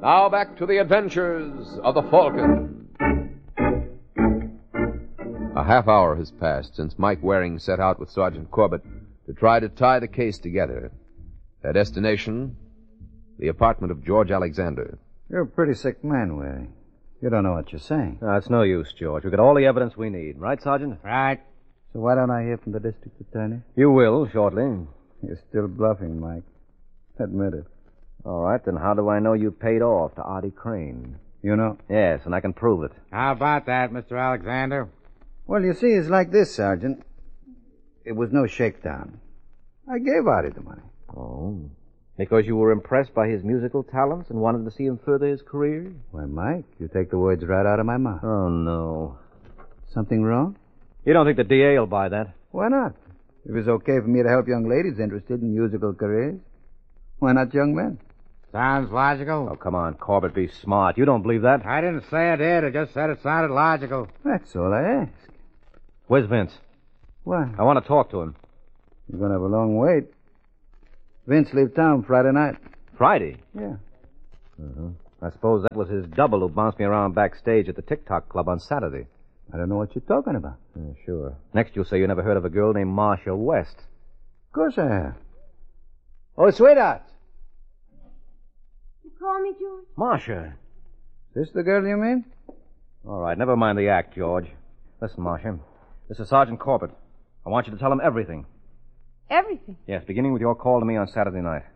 Now back to the adventures of the Falcon. A half hour has passed since Mike Waring set out with Sergeant Corbett to try to tie the case together. Their destination, the apartment of George Alexander. You're a pretty sick man, Waring. You don't know what you're saying. No, it's no use, George. We've got all the evidence we need. Right, Sergeant? Right. So why don't I hear from the district attorney? You will, shortly. You're still bluffing, Mike. Admit it. All right, then how do I know you paid off to Artie Crane? You know? Yes, and I can prove it. How about that, Mr. Alexander? Well, you see, it's like this, Sergeant. It was no shakedown. I gave Artie the money. Oh. Because you were impressed by his musical talents and wanted to see him further his career? Why, Mike, you take the words right out of my mouth. Oh, no. Something wrong? You don't think the DA will buy that? Why not? If it's okay for me to help young ladies interested in musical careers, why not young men? Sounds logical. Oh, come on, Corbett, be smart. You don't believe that? I didn't say I did. I just said it sounded logical. That's all I ask. Where's Vince? Why? I want to talk to him. You're going to have a long wait. Vince leave town Friday night. Friday? Yeah. Uh-huh. I suppose that was his double who bounced me around backstage at the Tick-Tock Club on Saturday. I don't know what you're talking about. Sure. Next you'll say you never heard of a girl named Marcia West. Of course I have. Oh, sweetheart. You call me, George? Marcia. This the girl you mean? All right, never mind the act, George. Listen, Marcia. This is Sergeant Corbett. I want you to tell him everything. Everything. Yes, beginning with your call to me on Saturday night.